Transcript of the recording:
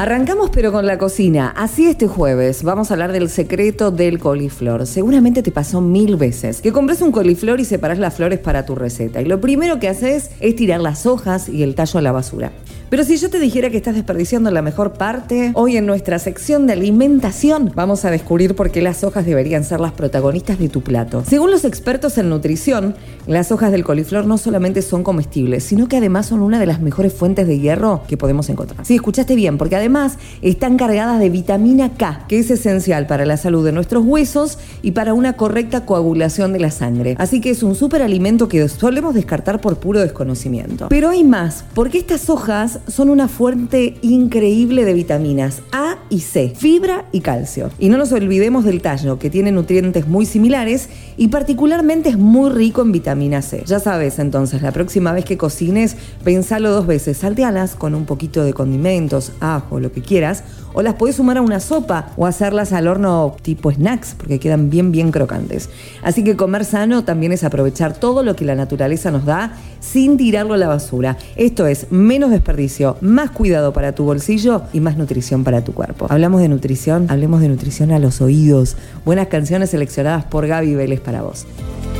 Arrancamos pero con la cocina. Así este jueves vamos a hablar del secreto del coliflor. Seguramente te pasó 1000 veces que compras un coliflor y separás las flores para tu receta. Y lo primero que haces es tirar las hojas y el tallo a la basura. Pero si yo te dijera que estás desperdiciando la mejor parte, hoy en nuestra sección de alimentación vamos a descubrir por qué las hojas deberían ser las protagonistas de tu plato. Según los expertos en nutrición, las hojas del coliflor no solamente son comestibles, sino que además son una de las mejores fuentes de hierro que podemos encontrar. Sí, escuchaste bien, porque además están cargadas de vitamina K, que es esencial para la salud de nuestros huesos y para una correcta coagulación de la sangre. Así que es un superalimento que solemos descartar por puro desconocimiento. Pero hay más, porque estas hojas son una fuente increíble de vitaminas A y C, fibra y calcio. Y no nos olvidemos del tallo, que tiene nutrientes muy similares y particularmente es muy rico en vitamina C. Ya sabes, entonces, la próxima vez que cocines, pensalo 2 veces. Saltealas con un poquito de condimentos, ajo, lo que quieras, o las podés sumar a una sopa o hacerlas al horno tipo snacks, porque quedan bien crocantes. Así que comer sano también es aprovechar todo lo que la naturaleza nos da sin tirarlo a la basura. Esto es menos desperdicio, más cuidado para tu bolsillo y más nutrición para tu cuerpo. Hablamos de nutrición, hablemos de nutrición a los oídos. Buenas canciones seleccionadas por Gaby Vélez para vos.